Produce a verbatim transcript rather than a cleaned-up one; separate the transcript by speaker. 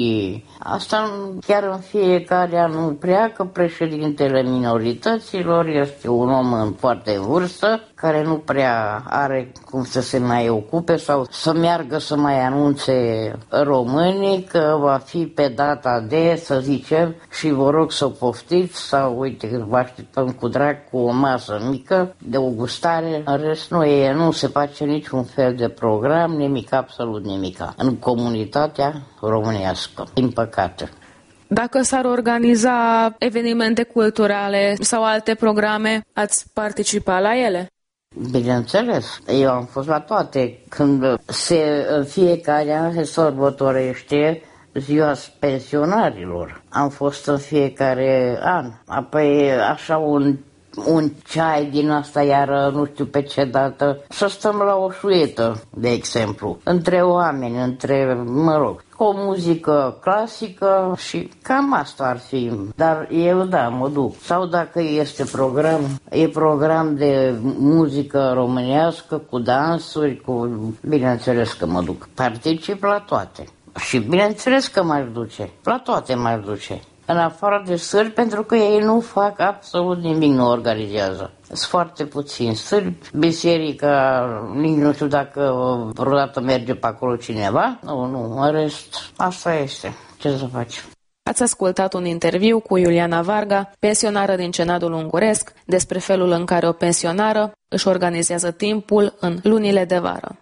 Speaker 1: Asta chiar în fiecare an pleacă președintele minorităților, este un om foarte în vârstă, care nu prea are cum să se mai ocupe sau să meargă să mai anunțe românii că va fi pe data de, să zicem, și vă rog să poftiți sau uite, vă așteptăm cu drag cu o masă mică de o gustare. În rest nu, e, nu se face niciun fel de program, nimic, absolut nimic în comunitatea românească, din păcate.
Speaker 2: Dacă s-ar organiza evenimente culturale sau alte programe, ați participa la ele?
Speaker 1: Bineînțeles, eu am fost la toate. Când se, în fiecare an se sărbătorește ziua pensionarilor. Am fost în fiecare an. Apoi așa un, un ceai din asta, iar nu știu pe ce dată, să stăm la o șuietă, de exemplu, între oameni, între, mă rog, o muzică clasică și cam asta ar fi. Dar eu, da, mă duc. Sau dacă este program, e program de muzică românească, cu dansuri, cu... Bineînțeles că mă duc. Particip la toate. Și bineînțeles că m-aș duce. La toate m-aș duce. În afară de sârbi, pentru că ei nu fac absolut nimic, nu organizează. Sunt foarte puțini sârbi. Biserica, nici nu știu dacă vreodată merge pe acolo cineva. Nu, nu, în rest, asta este. Ce să faci?
Speaker 2: Ați ascultat un interviu cu Iuliana Varga, pensionară din Cenadul Unguresc, despre felul în care o pensionară își organizează timpul în lunile de vară.